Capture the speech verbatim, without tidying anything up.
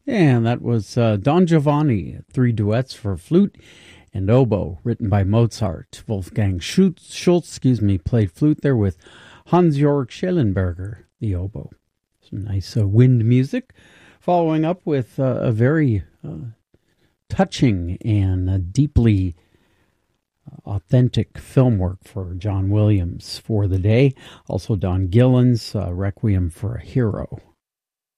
And that was uh, Don Giovanni, three duets for flute and oboe, written by Mozart. Wolfgang Schultz, Schultz excuse me, played flute there with Hans-Jörg Schellenberger, the oboe. Some nice uh, wind music. Following up with uh, a very uh, touching and uh, deeply authentic film work for John Williams for the day. Also Don Gillen's uh, Requiem for a Hero.